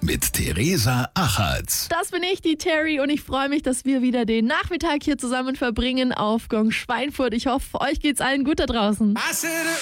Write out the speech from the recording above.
mit Theresa Achatz. Das bin ich, die Terry, und ich freue mich, dass wir wieder den Nachmittag hier zusammen verbringen auf Gong Schweinfurt. Ich hoffe, euch geht's allen gut da draußen.